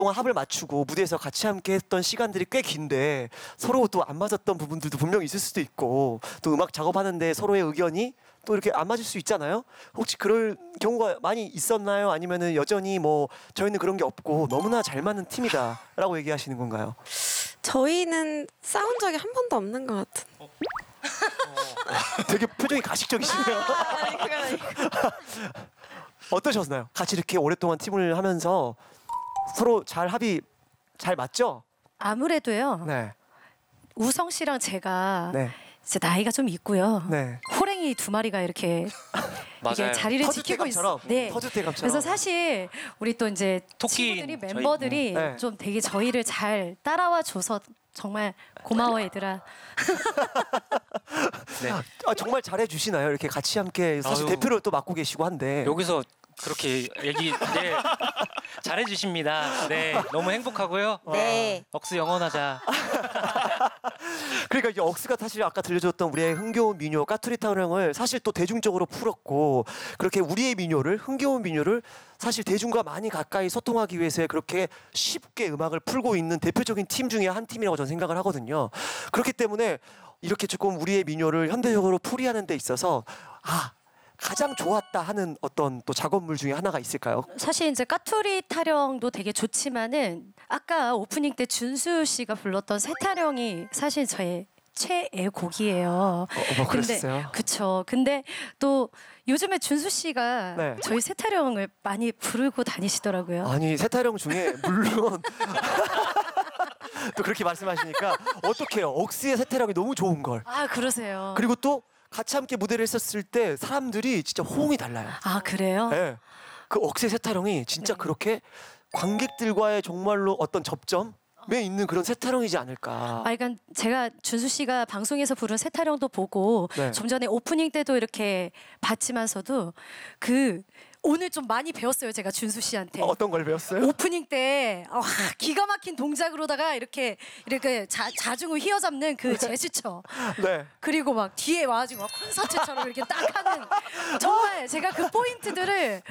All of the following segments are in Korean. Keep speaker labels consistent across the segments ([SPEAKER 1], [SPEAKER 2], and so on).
[SPEAKER 1] 동안 합을 맞추고 무대에서 같이 함께 했던 시간들이 꽤 긴데 서로 또 안 맞았던 부분들도 분명히 있을 수도 있고 또 음악 작업하는데 서로의 의견이 또 이렇게 안 맞을 수 있잖아요. 혹시 그럴 경우가 많이 있었나요? 아니면은 여전히 뭐 저희는 그런 게 없고 너무나 잘 맞는 팀이다라고 얘기하시는 건가요?
[SPEAKER 2] 저희는 싸운 적이 한 번도 없는 것 같은.
[SPEAKER 1] 되게 표정이 가식적이시네요. 어떠셨나요? 같이 이렇게 오랫동안 팀을 하면서 서로 잘 합이 잘 맞죠?
[SPEAKER 3] 아무래도요.
[SPEAKER 1] 네.
[SPEAKER 3] 우성 씨랑 제가
[SPEAKER 1] 네.
[SPEAKER 3] 이제 나이가 좀 있고요.
[SPEAKER 1] 네.
[SPEAKER 3] 호랭이 두 마리가 이렇게 이게 자리를 지키고 있어요. 네.
[SPEAKER 1] 터줏대감처럼.
[SPEAKER 3] 그래서 사실 우리 또 이제
[SPEAKER 4] 토끼
[SPEAKER 3] 친구들이 멤버들이
[SPEAKER 1] 네.
[SPEAKER 3] 좀 되게 저희를 잘 따라와 줘서 정말 고마워 얘들아.
[SPEAKER 4] 네.
[SPEAKER 1] 아, 정말 잘해 주시나요? 이렇게 같이 함께 사실
[SPEAKER 4] 아유.
[SPEAKER 1] 대표를 또 맡고 계시고 한데.
[SPEAKER 4] 여기서 그렇게 얘기 네, 잘해주십니다. 네, 너무 행복하고요.
[SPEAKER 2] 네.
[SPEAKER 4] 억스 영원하자.
[SPEAKER 1] 그러니까 이제 억스가 사실 아까 들려줬던 우리의 흥겨운 민요 까투리 타령을 사실 또 대중적으로 풀었고 그렇게 우리의 민요를 흥겨운 민요를 사실 대중과 많이 가까이 소통하기 위해서 그렇게 쉽게 음악을 풀고 있는 대표적인 팀 중에 한 팀이라고 저는 생각을 하거든요. 그렇기 때문에 이렇게 조금 우리의 민요를 현대적으로 풀이하는 데 있어서 가장 좋았다 하는 어떤 또 작업물 중에 하나가 있을까요?
[SPEAKER 3] 사실 이제 까투리 타령도 되게 좋지만은 아까 오프닝 때 준수 씨가 불렀던 새 타령이 사실 저의 최애 곡이에요.
[SPEAKER 1] 뭐 그랬어요?
[SPEAKER 3] 그쵸. 근데 또 요즘에 준수 씨가
[SPEAKER 1] 네.
[SPEAKER 3] 저희 새 타령을 많이 부르고 다니시더라고요.
[SPEAKER 1] 아니 세타령 중에 물론 또 그렇게 말씀하시니까 어떡해요. 억스의 세타령이 너무 좋은 걸.
[SPEAKER 3] 아 그러세요.
[SPEAKER 1] 그리고 또 같이 함께 무대를 했었을 때 사람들이 진짜 호응이 달라요.
[SPEAKER 3] 아 그래요?
[SPEAKER 1] 네. 그 억새 세타령이 진짜 그렇게 관객들과의 정말로 어떤 접점에 있는 그런 세타령이지 않을까.
[SPEAKER 3] 그러니까 제가 준수 씨가 방송에서 부른 새 타령도 보고
[SPEAKER 1] 네.
[SPEAKER 3] 좀 전에 오프닝 때도 이렇게 봤지만서도 오늘 좀 많이 배웠어요. 제가 준수 씨한테.
[SPEAKER 1] 어떤 걸 배웠어요?
[SPEAKER 3] 오프닝 때 기가 막힌 동작으로다가 이렇게 자중을 휘어잡는 그 제스처.
[SPEAKER 1] 네.
[SPEAKER 3] 그리고 막 뒤에 와가지고 막 콘서트처럼 이렇게 딱 하는 정말 제가 그 포인트들을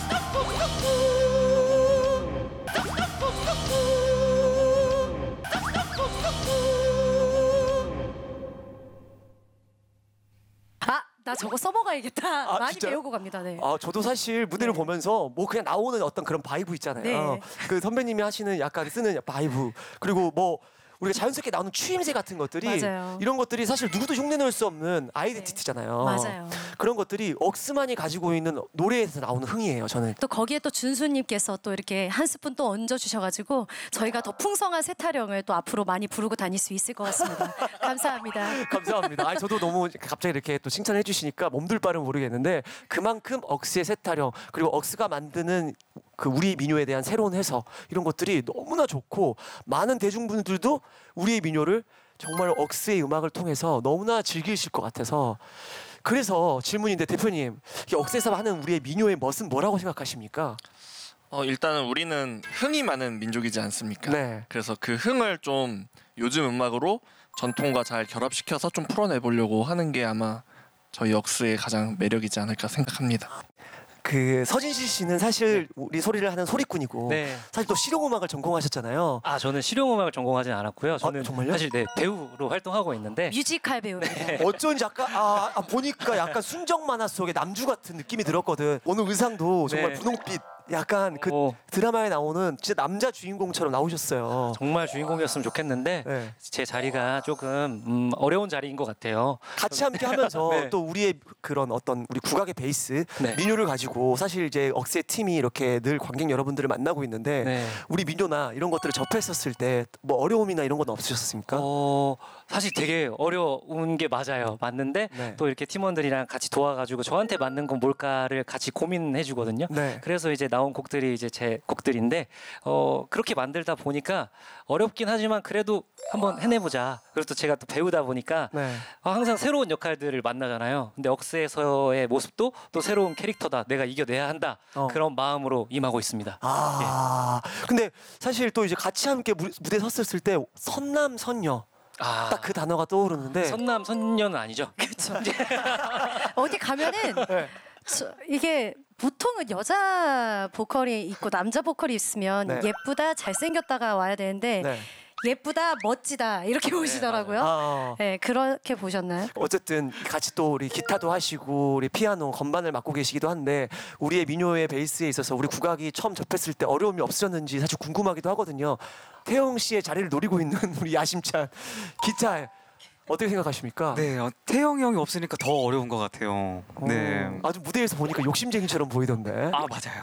[SPEAKER 3] 나 저거 써먹어야겠다. 많이
[SPEAKER 1] 진짜요?
[SPEAKER 3] 배우고 갑니다. 네.
[SPEAKER 1] 저도 사실 무대를
[SPEAKER 3] 네.
[SPEAKER 1] 보면서 뭐 그냥 나오는 어떤 그런 바이브 있잖아요.
[SPEAKER 3] 네.
[SPEAKER 1] 그 선배님이 하시는 약간 쓰는 바이브 그리고 뭐 우리가 자연스럽게 나오는 추임새 같은 것들이
[SPEAKER 3] 맞아요.
[SPEAKER 1] 이런 것들이 사실 누구도 흉내낼 수 없는 아이덴티티잖아요.
[SPEAKER 3] 맞아요.
[SPEAKER 1] 그런 것들이 억스만이 가지고 있는 노래에서 나오는 흥이에요. 저는.
[SPEAKER 3] 또 거기에 또 준수님께서 또 이렇게 한 스푼 또 얹어 주셔가지고 저희가 더 풍성한 새 타령을 또 앞으로 많이 부르고 다닐 수 있을 것 같습니다. 감사합니다.
[SPEAKER 1] 감사합니다. 저도 너무 갑자기 이렇게 또 칭찬해 주시니까 몸둘 바를 모르겠는데 그만큼 억스의 세타령 그리고 억스가 만드는 그 우리 민요에 대한 새로운 해석 이런 것들이 너무나 좋고 많은 대중분들도 우리의 민요를 정말 억스의 음악을 통해서 너무나 즐기실 것 같아서 그래서 질문인데 대표님 이 억스에서 하는 우리의 민요의 멋은 뭐라고 생각하십니까?
[SPEAKER 5] 일단은 우리는 흥이 많은 민족이지 않습니까?
[SPEAKER 1] 네.
[SPEAKER 5] 그래서 그 흥을 좀 요즘 음악으로 전통과 잘 결합시켜서 좀 풀어내보려고 하는 게 아마 저희 억스의 가장 매력이지 않을까 생각합니다.
[SPEAKER 1] 그 서진실 씨는 사실 우리 소리를 하는 소리꾼이고
[SPEAKER 4] 네.
[SPEAKER 1] 사실 또 실용음악을 전공하셨잖아요.
[SPEAKER 4] 저는 실용음악을 전공하진 않았고요. 저는
[SPEAKER 1] 정말요?
[SPEAKER 4] 사실 배우로 활동하고 있는데
[SPEAKER 3] 뮤지컬 배우입니다.
[SPEAKER 1] 어쩐지 약간 보니까 약간 순정 만화 속의 남주 같은 느낌이 들었거든. 오늘 의상도 정말
[SPEAKER 4] 네.
[SPEAKER 1] 분홍빛 약간 그
[SPEAKER 4] 오.
[SPEAKER 1] 드라마에 나오는 진짜 남자 주인공처럼 나오셨어요.
[SPEAKER 4] 정말 주인공이었으면 좋겠는데
[SPEAKER 1] 네.
[SPEAKER 4] 제 자리가 조금 어려운 자리인 것 같아요.
[SPEAKER 1] 같이 함께 하면서
[SPEAKER 4] 네.
[SPEAKER 1] 또 우리의 그런 어떤 우리 국악의 베이스
[SPEAKER 4] 네.
[SPEAKER 1] 민요를 가지고 사실 이제 억새 팀이 이렇게 늘 관객 여러분들을 만나고 있는데
[SPEAKER 4] 네.
[SPEAKER 1] 우리 민요나 이런 것들을 접했었을 때 뭐 어려움이나 이런 건 없으셨습니까?
[SPEAKER 4] 사실 되게 어려운 게 맞아요. 맞는데
[SPEAKER 1] 네.
[SPEAKER 4] 또 이렇게 팀원들이랑 같이 도와가지고 저한테 맞는 건 뭘까를 같이 고민해 주거든요.
[SPEAKER 1] 네.
[SPEAKER 4] 그래서 이제 나온 곡들이 이제 제 곡들인데 그렇게 만들다 보니까 어렵긴 하지만 그래도 한번 해내보자. 그리고 또 제가 또 배우다 보니까
[SPEAKER 1] 네.
[SPEAKER 4] 항상 새로운 역할들을 만나잖아요. 근데 억스에서의 모습도 또 새로운 캐릭터다. 내가 이겨내야 한다. 그런 마음으로 임하고 있습니다.
[SPEAKER 1] 근데 사실 또 이제 같이 함께 무대 섰을 때 선남 선녀 딱 그 단어가 떠오르는데
[SPEAKER 4] 선남 선녀는 아니죠.
[SPEAKER 3] 그렇죠. 어디 가면은 이게 보통은 여자 보컬이 있고 남자 보컬이 있으면
[SPEAKER 1] 네.
[SPEAKER 3] 예쁘다 잘생겼다가 와야 되는데
[SPEAKER 1] 네.
[SPEAKER 3] 예쁘다 멋지다 이렇게 보시더라고요.
[SPEAKER 1] 아,
[SPEAKER 3] 네, 그렇게 보셨나요?
[SPEAKER 1] 어쨌든 같이 또 우리 기타도 하시고 우리 피아노 건반을 맡고 계시기도 한데 우리의 민요의 베이스에 있어서 우리 국악이 처음 접했을 때 어려움이 없으셨는지 사실 궁금하기도 하거든요. 태영 씨의 자리를 노리고 있는 우리 야심찬 기타 어떻게 생각하십니까?
[SPEAKER 6] 네, 태영이 형이 없으니까 더 어려운 것 같아요. 네.
[SPEAKER 1] 아주 무대에서 보니까 욕심쟁이처럼 보이던데.
[SPEAKER 6] 아 맞아요.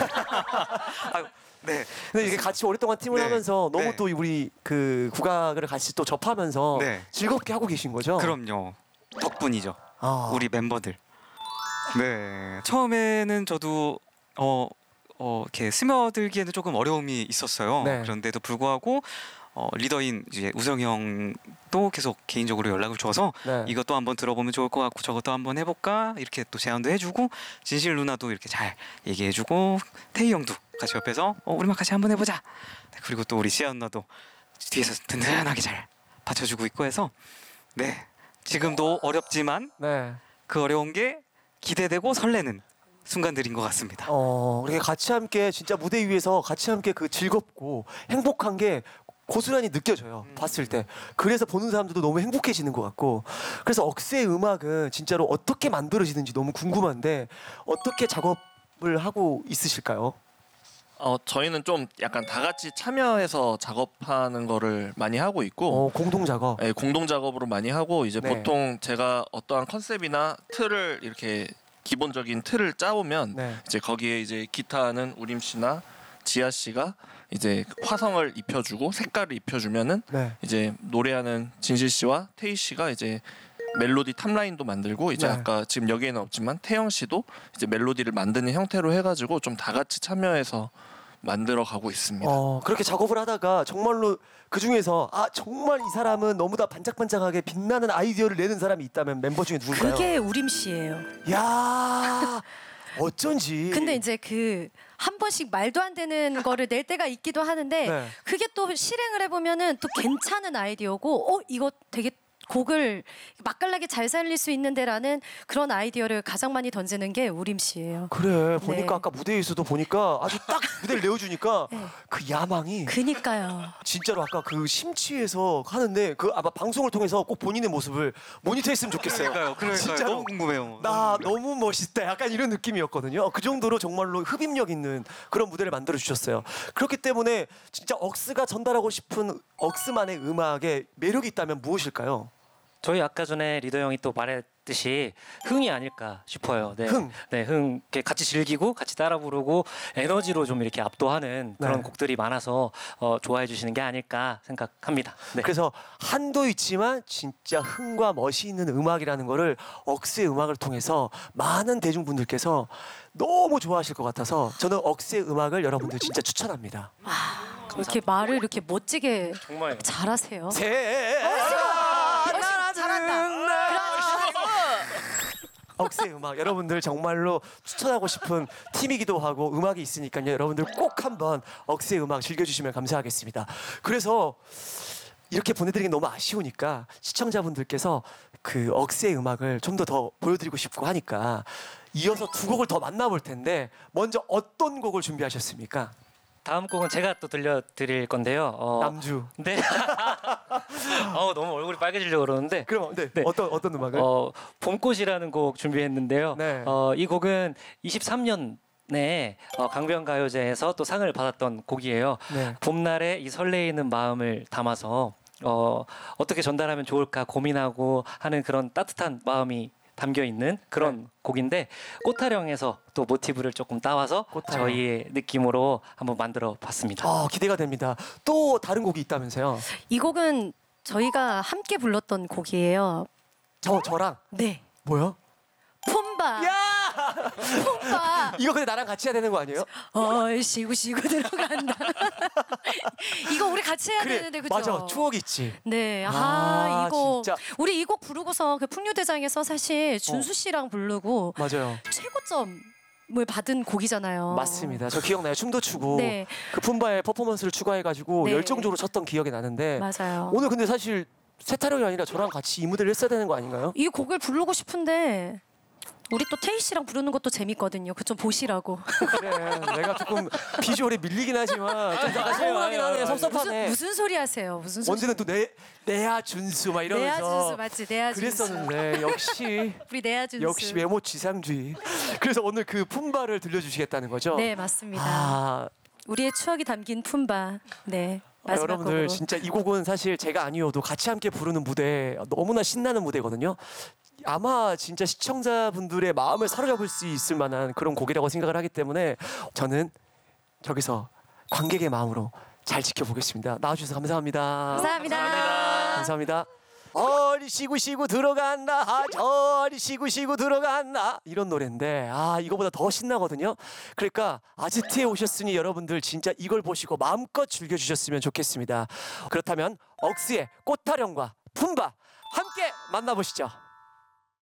[SPEAKER 6] 아, 네.
[SPEAKER 1] 근데 이게 같이 오랫동안 팀을
[SPEAKER 6] 네.
[SPEAKER 1] 하면서 너무
[SPEAKER 6] 네.
[SPEAKER 1] 또 우리 그 국악을 같이 또 접하면서
[SPEAKER 6] 네.
[SPEAKER 1] 즐겁게 하고 계신 거죠?
[SPEAKER 6] 그럼요. 덕분이죠.
[SPEAKER 1] 아.
[SPEAKER 6] 우리 멤버들. 네. 처음에는 저도 이렇게 스며들기에는 조금 어려움이 있었어요.
[SPEAKER 1] 네.
[SPEAKER 6] 그런데도 불구하고 리더인 이제 우성이 형도 계속 개인적으로 연락을 줘서
[SPEAKER 1] 네.
[SPEAKER 6] 이것도 한번 들어보면 좋을 것 같고 저것도 한번 해볼까 이렇게 또 제안도 해주고 진실 누나도 이렇게 잘 얘기해주고 태희 형도 같이 옆에서 우리만 같이 한번 해보자. 네, 그리고 또 우리 시아 누나도 뒤에서 든든하게 잘 받쳐주고 있고 해서 네 지금도 어렵지만
[SPEAKER 1] 네.
[SPEAKER 6] 그 어려운 게 기대되고 설레는 순간들인 것 같습니다.
[SPEAKER 1] 이렇게 같이 함께 진짜 무대 위에서 같이 함께 그 즐겁고 행복한 게 고스란히 느껴져요. 봤을 때. 그래서 보는 사람들도 너무 행복해지는 것 같고. 그래서 억스의 음악은 진짜로 어떻게 만들어지는지 너무 궁금한데 어떻게 작업을 하고 있으실까요?
[SPEAKER 5] 저희는 좀 약간 다 같이 참여해서 작업하는 거를 많이 하고 있고
[SPEAKER 1] 공동 작업.
[SPEAKER 5] 네, 공동 작업으로 많이 하고 이제
[SPEAKER 1] 네.
[SPEAKER 5] 보통 제가 어떠한 컨셉이나 틀을 이렇게 기본적인 틀을 짜오면
[SPEAKER 1] 네.
[SPEAKER 5] 이제 거기에 이제 기타하는 우림 씨나 지아 씨가 이제 화성을 입혀주고 색깔을 입혀주면은
[SPEAKER 1] 네.
[SPEAKER 5] 이제 노래하는 진실 씨와 태희 씨가 이제 멜로디 탑라인도 만들고 이제
[SPEAKER 1] 네.
[SPEAKER 5] 아까 지금 여기에는 없지만 태영 씨도 이제 멜로디를 만드는 형태로 해가지고 좀 다 같이 참여해서 만들어 가고 있습니다.
[SPEAKER 1] 그렇게 작업을 하다가 정말로 그 중에서 정말 이 사람은 너무 다 반짝반짝하게 빛나는 아이디어를 내는 사람이 있다면 멤버 중에 누굴까요?
[SPEAKER 3] 그게 우림 씨예요.
[SPEAKER 1] 야 어쩐지.
[SPEAKER 3] 근데 이제 그 한 번씩 말도 안 되는 거를 낼 때가 있기도 하는데
[SPEAKER 1] 네.
[SPEAKER 3] 그게 또 실행을 해보면은 또 괜찮은 아이디어고 이거 되게 곡을 맛깔나게 잘 살릴 수 있는데라는 그런 아이디어를 가장 많이 던지는 게 우림 씨예요.
[SPEAKER 1] 그래 보니까
[SPEAKER 3] 네.
[SPEAKER 1] 아까 무대에서도 보니까 아주 딱 무대를 내어주니까
[SPEAKER 3] 네.
[SPEAKER 1] 그 야망이
[SPEAKER 3] 그니까요.
[SPEAKER 1] 진짜로 아까 그 심취해서 하는데 그 아마 방송을 통해서 꼭 본인의 모습을 모니터했으면 좋겠어요.
[SPEAKER 6] 그러니까요.
[SPEAKER 1] 진짜로.
[SPEAKER 6] 너무 궁금해요.
[SPEAKER 1] 나 너무 멋있다. 약간 이런 느낌이었거든요. 그 정도로 정말로 흡입력 있는 그런 무대를 만들어 주셨어요. 그렇기 때문에 진짜 억스가 전달하고 싶은 억스만의 음악에 매력이 있다면 무엇일까요?
[SPEAKER 4] 저희 아까 전에 리더 형이 또 말했듯이 흥이 아닐까 싶어요. 네.
[SPEAKER 1] 흥.
[SPEAKER 4] 네, 흥. 이렇게 같이 즐기고 같이 따라 부르고 에너지로 좀 이렇게 압도하는 그런
[SPEAKER 1] 네.
[SPEAKER 4] 곡들이 많아서 좋아해 주시는 게 아닐까 생각합니다. 네.
[SPEAKER 1] 그래서 한도 있지만 진짜 흥과 멋이 있는 음악이라는 거를 억스의 음악을 통해서 많은 대중분들께서 너무 좋아하실 것 같아서 저는 억스의 음악을 여러분들 진짜 추천합니다.
[SPEAKER 3] 이렇게 말을 이렇게 멋지게
[SPEAKER 4] 정말
[SPEAKER 3] 잘하세요.
[SPEAKER 1] 잘한다. 억스의 음악 여러분들 정말로 추천하고 싶은 팀이기도 하고 음악이 있으니까요. 여러분들 꼭 한번 억스의 음악 즐겨주시면 감사하겠습니다. 그래서 이렇게 보내드리기 너무 아쉬우니까 시청자분들께서 그 억스의 음악을 좀 더 보여드리고 싶고 하니까 이어서 두 곡을 더 만나볼 텐데 먼저 어떤 곡을 준비하셨습니까?
[SPEAKER 4] 다음 곡은 제가 또 들려드릴 건데요.
[SPEAKER 1] 남주.
[SPEAKER 4] 네. 너무 얼굴이 빨개지려고 그러는데
[SPEAKER 1] 그럼 네.
[SPEAKER 4] 네.
[SPEAKER 1] 어떤 음악을?
[SPEAKER 4] 봄꽃이라는 곡 준비했는데요.
[SPEAKER 1] 네.
[SPEAKER 4] 이 곡은 23년에 강변가요제에서 또 상을 받았던 곡이에요.
[SPEAKER 1] 네.
[SPEAKER 4] 봄날의 이 설레이는 마음을 담아서 어떻게 전달하면 좋을까 고민하고 하는 그런 따뜻한 마음이 담겨 있는 그런 곡인데 꽃타령에서 또 모티브를 조금 따와서
[SPEAKER 1] 꽃타령.
[SPEAKER 4] 저희의 느낌으로 한번 만들어 봤습니다.
[SPEAKER 1] 기대가 됩니다. 또 다른 곡이 있다면서요?
[SPEAKER 3] 이 곡은 저희가 함께 불렀던 곡이에요.
[SPEAKER 1] 저랑
[SPEAKER 3] 네.
[SPEAKER 1] 뭐요?
[SPEAKER 3] 폼바.
[SPEAKER 1] 야!
[SPEAKER 3] 폼바.
[SPEAKER 1] 이거 근데 나랑 같이 해야 되는 거 아니에요?
[SPEAKER 3] 쉬고 들어간다. 이거 우리 같이 해야 되는데 그죠?
[SPEAKER 1] 맞아. 추억이 있지.
[SPEAKER 3] 네.
[SPEAKER 1] 아,
[SPEAKER 3] 이거
[SPEAKER 1] 진짜.
[SPEAKER 3] 우리 이 곡 부르고서 그 풍류대장에서 사실 준수 씨랑 부르고
[SPEAKER 1] 맞아요.
[SPEAKER 3] 최고점을 받은 곡이잖아요.
[SPEAKER 1] 맞습니다. 저 기억나요. 춤도 추고
[SPEAKER 3] 네.
[SPEAKER 1] 그 품바의 퍼포먼스를 추가해가지고
[SPEAKER 3] 네.
[SPEAKER 1] 열정적으로 쳤던 기억이 나는데
[SPEAKER 3] 맞아요.
[SPEAKER 1] 오늘 근데 사실 세타령이 아니라 저랑 같이 이 무대를 했어야 되는 거 아닌가요?
[SPEAKER 3] 이 곡을 부르고 싶은데 우리 또 태희 씨랑 부르는 것도 재밌거든요. 그 좀 보시라고.
[SPEAKER 1] 그래, 내가 조금 비주얼에 밀리긴 하지만 좀 약간 서운하긴 하네. 섭섭하네.
[SPEAKER 3] 무슨 소리 하세요? 무슨 소리?
[SPEAKER 1] 언제는 또 내야 준수 막 이러면서
[SPEAKER 3] 내야 준수 맞지? 내야 준수.
[SPEAKER 1] 그랬었는데 역시
[SPEAKER 3] 우리 내야 준수.
[SPEAKER 1] 역시 외모 지상주의. 그래서 오늘 그 품바를 들려주시겠다는 거죠?
[SPEAKER 3] 네 맞습니다.
[SPEAKER 1] 아,
[SPEAKER 3] 우리의 추억이 담긴 품바. 네. 마지막
[SPEAKER 1] 여러분들
[SPEAKER 3] 곡으로.
[SPEAKER 1] 진짜 이 곡은 사실 제가 아니어도 같이 함께 부르는 무대 너무나 신나는 무대거든요. 아마 진짜 시청자분들의 마음을 사로잡을 수 있을 만한 그런 곡이라고 생각을 하기 때문에 저는 저기서 관객의 마음으로 잘 지켜보겠습니다. 나와주셔서 감사합니다.
[SPEAKER 3] 감사합니다.
[SPEAKER 1] 감사합니다. 어리 쉬고 쉬고 들어간다 저리 쉬고 쉬고 들어간다 이런 노래인데 이거보다 더 신나거든요. 그러니까 아지트에 오셨으니 여러분들 진짜 이걸 보시고 마음껏 즐겨주셨으면 좋겠습니다. 그렇다면 억스의 꽃타령과 품바 함께 만나보시죠.